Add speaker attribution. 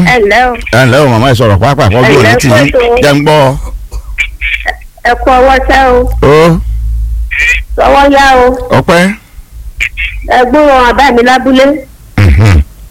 Speaker 1: ẹ ǹlẹ́ o màmá ẹ sọ̀rọ̀ pàápàá ojú òní tì í jẹ́ ń gbọ́.
Speaker 2: ẹ kú ọwọ́ sẹ́ o.
Speaker 1: ó.
Speaker 2: ọwọ́ yá o.
Speaker 1: ọpẹ́.
Speaker 2: ẹ gbúrò àbá mi lábúlé.